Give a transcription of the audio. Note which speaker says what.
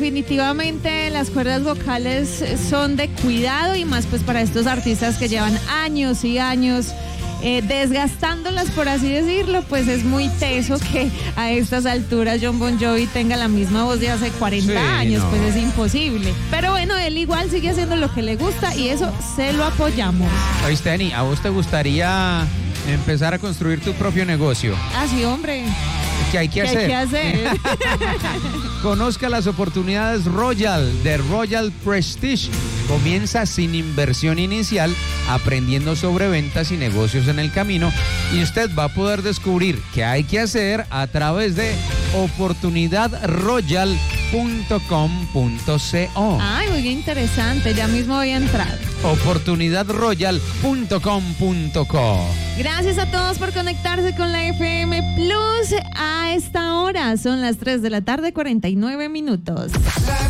Speaker 1: definitivamente las cuerdas vocales son de cuidado y más pues para estos artistas que llevan años y años desgastándolas, por así decirlo, pues es muy teso que a estas alturas Jon Bon Jovi tenga la misma voz de hace 40 años, pues es imposible. Pero bueno, él igual sigue haciendo lo que le gusta y eso se lo apoyamos.
Speaker 2: Oíste, Ani, ¿a vos te gustaría empezar a construir tu propio negocio?
Speaker 1: Ah, sí, hombre.
Speaker 2: ¿Qué hay que hacer?
Speaker 1: ¿Qué hay que hacer?
Speaker 2: Conozca las oportunidades Royal de Royal Prestige. Comienza sin inversión inicial, aprendiendo sobre ventas y negocios en el camino, y usted va a poder descubrir qué hay que hacer a través de oportunidadroyal.com.co.
Speaker 1: Ay, muy interesante, ya mismo voy a entrar.
Speaker 2: Oportunidadroyal.com.co.
Speaker 1: Gracias a todos por conectarse con la FM Plus a esta hora. Son las 3 de la tarde, 49 minutos.